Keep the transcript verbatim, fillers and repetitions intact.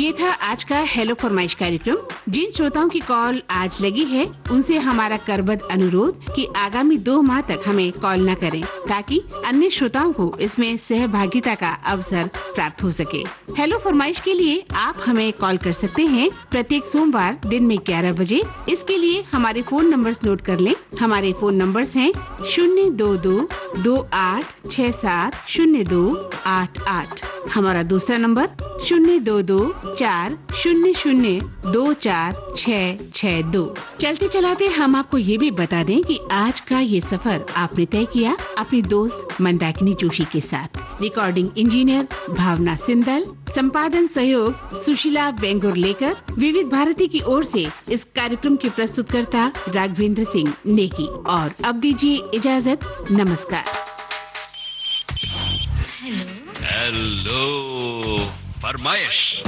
ये था आज का हेलो फरमाइश कार्यक्रम। जिन श्रोताओं की कॉल आज लगी है उनसे हमारा करबद्ध अनुरोध कि आगामी दो माह तक हमें कॉल न करें, ताकि अन्य श्रोताओं को इसमें सहभागिता का अवसर प्राप्त हो सके। हेलो फरमाइश के लिए आप हमें कॉल कर सकते हैं प्रत्येक सोमवार दिन में ग्यारह बजे। इसके लिए हमारे फोन नंबर्स नोट कर लें। हमारे फोन नंबर्स हैं शून्य दो दो दो आठ छः सात शून्य दो आठ आठ। हमारा दूसरा नंबर शून्य दो दो चार शून्य शून्य दो चार छः छः दो। चलते चलाते हम आपको ये भी बता दें कि आज का ये सफर आपने तय किया अपनी दोस्त मंदाकिनी जोशी के साथ। रिकॉर्डिंग इंजीनियर भावना सिंदल, संपादन सहयोग सुशीला बेंगुर लेकर, विविध भारती की ओर से इस कार्यक्रम के प्रस्तुतकर्ता राघवेंद्र सिंह नेकी। और अब दीजिए इजाजत, नमस्कार। हेलो फरमाइश।